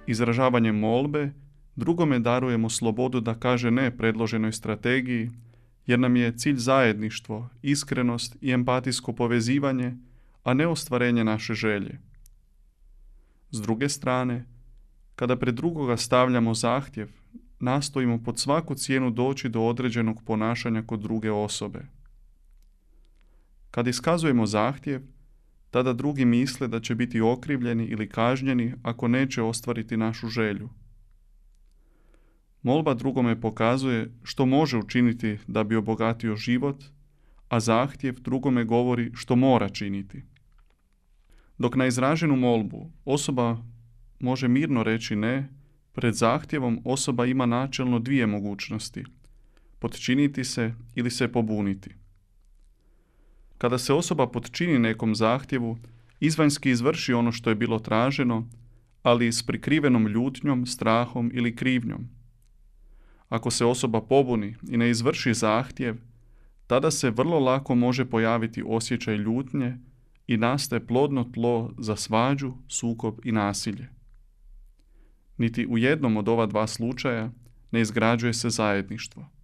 Izražavanjem molbe, drugome darujemo slobodu da kaže ne predloženoj strategiji, jer nam je cilj zajedništvo, iskrenost i empatijsko povezivanje, a ne ostvarenje naše želje. S druge strane, kada pred drugoga stavljamo zahtjev, nastojimo pod svaku cijenu doći do određenog ponašanja kod druge osobe. Kad iskazujemo zahtjev, tada drugi misle da će biti okrivljeni ili kažnjeni ako neće ostvariti našu želju. Molba drugome pokazuje što može učiniti da bi obogatio život, a zahtjev drugome govori što mora činiti. Dok na izraženu molbu osoba može mirno reći ne, pred zahtjevom osoba ima načelno dvije mogućnosti: potčiniti se ili se pobuniti. Kada se osoba potčini nekom zahtjevu, izvanjski izvrši ono što je bilo traženo, ali s prikrivenom ljutnjom, strahom ili krivnjom. Ako se osoba pobuni i ne izvrši zahtjev, tada se vrlo lako može pojaviti osjećaj ljutnje i nastaje plodno tlo za svađu, sukob i nasilje. Niti u jednom od ova dva slučaja ne izgrađuje se zajedništvo.